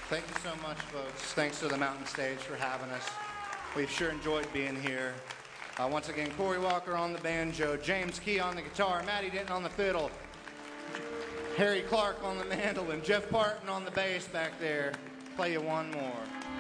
Thank you so much, folks. Thanks to the Mountain Stage for having us. We've sure enjoyed being here. Once again, Corey Walker on the banjo, James Key on the guitar, Matty Denton on the fiddle, Harry Clark on the mandolin, Jeff Parton on the bass back there. Play you one more.